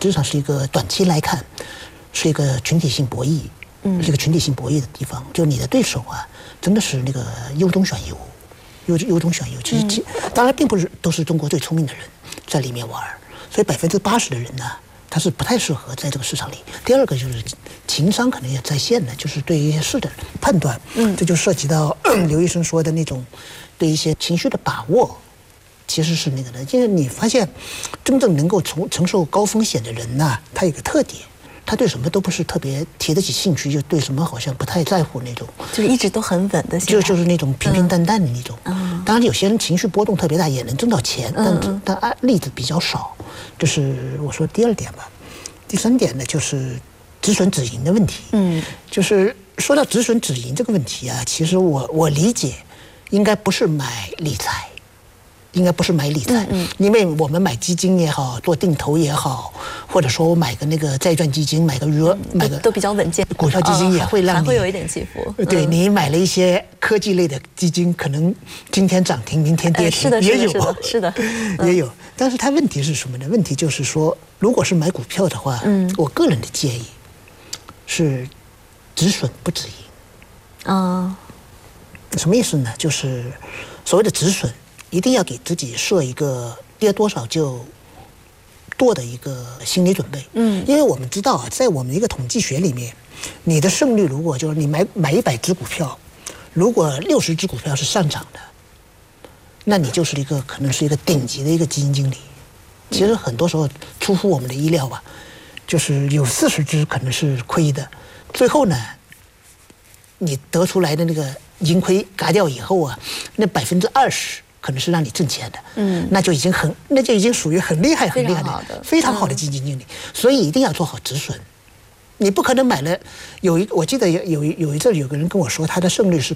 质上是一个短期来看，是一个群体性博弈，是一个群体性博弈的地方。就你的对手啊，真的是那个优中选优，优中选优。其实当然并不是都是中国最聪明的人在里面玩，所以80%的人呢，他是不太适合在这个市场里。第二个就是情商可能也在线的，就是对一些事的判断，这就涉及到刘医生说的那种对一些情绪的把握。其实是那个的，因为你发现，真正能够承受高风险的人呐，他有个特点，他对什么都不是特别提得起兴趣，就对什么好像不太在乎那种， 就是一直都很稳的， 就是那种平平淡淡的那种。当然，有些人情绪波动特别大，也能挣到钱，但例子比较少。这是我说第二点吧。第三点呢，就是止损止盈的问题。就是说到止损止盈这个问题啊，其实我理解，应该不是买理财。应该不是买理财，因为我们买基金也好，做定投也好，或者说我买个那个债券基金，买个都比较稳健， 股票基金也会让你还会有一点起伏。 对，你买了一些科技类的基金，可能今天涨停，明天跌停，也有， 是的， 也有。但是它问题是什么呢？问题就是说，如果是买股票的话，我个人的建议是止损不止盈。什么意思呢？就是所谓的止损。一定要给自己设一个跌多少就剁的一个心理准备。因为我们知道啊，在我们一个统计学里面，你的胜率如果就是你买100只股票，如果60只股票是上涨的，那你就是可能是一个顶级的一个基金经理。其实很多时候出乎我们的意料吧，就是有40只可能是亏的，最后呢，你得出来的那个盈亏嘎掉以后啊，那20%。可能是让你挣钱的，那就已经属于很厉害的非常好的基金经理，所以一定要做好止损。你不可能买了我记得有一阵有个人跟我说，他的胜率是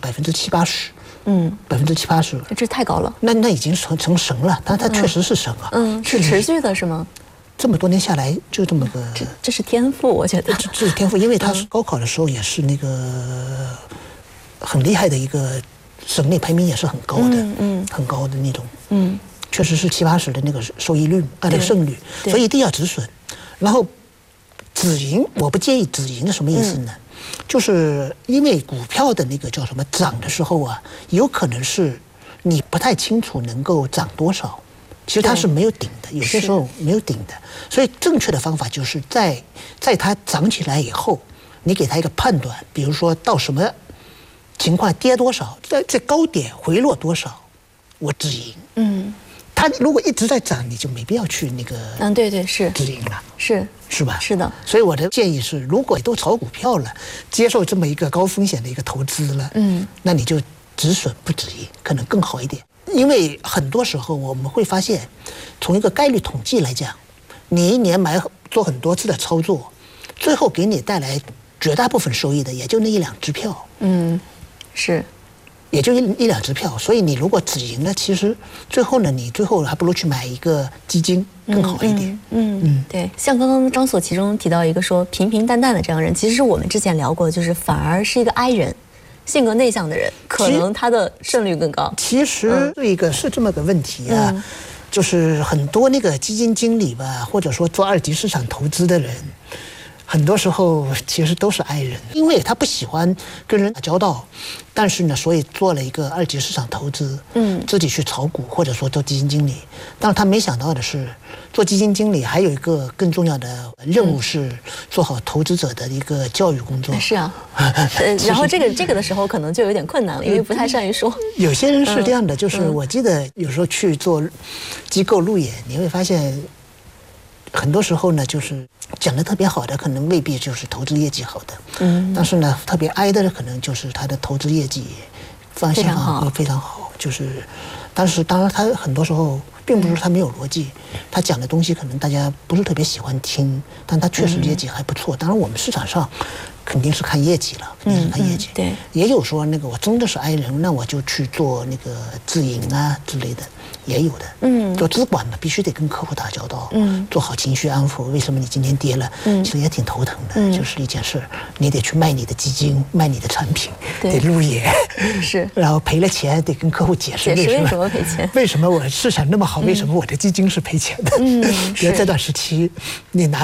70-80%，70-80%， 这太高了。 那已经成神了，但他确实是神啊， 是持续的是吗？ 这么多年下来就这么个， 这是天赋，我觉得这是天赋，因为他高考的时候也是那个很厉害的一个。省内排名也是很高的，很高的那种，确实是70-80%的那个收益率那个胜率，所以一定要止损。然后止盈，我不建议止盈是什么意思呢？就是因为股票的那个叫什么涨的时候啊，有可能是你不太清楚能够涨多少，其实它是没有顶的，有些时候没有顶的。所以正确的方法就是在它涨起来以后，你给它一个判断，比如说到什么情况跌多少，在高点回落多少，我止盈。它如果一直在涨，你就没必要去那个。 对，是止盈了，是吧？ 是的。 所以我的建议是，如果都炒股票了，接受这么一个高风险的一个投资了，那你就止损不止盈，可能更好一点。因为很多时候我们会发现，从一个概率统计来讲，你一年做很多次的操作，最后给你带来绝大部分收益的，也就那1-2只票。 是， 也就一两只票，所以你如果止盈了，其实最后呢，你最后还不如去买一个基金更好一点。 对，像刚刚张所其中提到一个说平平淡淡的这样人，其实我们之前聊过，就是反而是一个 I 人，性格内向的人，可能他的胜率更高。 其实这个是这么个问题啊，就是很多那个基金经理吧，或者说做2级市场投资的人。很多时候其实都是 I 人，因为他不喜欢跟人打交道，但是呢，所以做了一个2级市场投资，自己去炒股或者说做基金经理。但是他没想到的是，做基金经理还有一个更重要的任务是做好投资者的一个教育工作。 是啊，然后这个的时候可能就有点困难了，因为不太善于说。 有些人是这样的，就是我记得有时候去做机构路演，你会发现。很多时候呢，就是讲得特别好的，可能未必就是投资业绩好的。但是呢，特别挨的可能就是他的投资业绩方向会非常好。就是，但是当然他很多时候并不是他没有逻辑，他讲的东西可能大家不是特别喜欢听，但他确实业绩还不错。当然我们市场上肯定是看业绩了，肯定是看业绩。 对， 也有说那个我真的是 I 人，那我就去做那个自营啊之类的。也有的，做资管的必须得跟客户打交道，做好情绪安抚。为什么你今天跌了？其实也挺头疼的，就是一件事，你得去卖你的基金，卖你的产品，得路演， 是， 然后赔了钱得跟客户解释为什么赔钱， 为什么我市场那么好，为什么我的基金是赔钱的？比如这段时期，你拿。